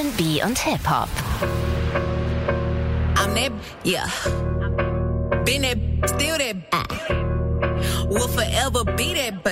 R&B und Hip-Hop. I'm that, yeah. Been that, still that. Will forever be that.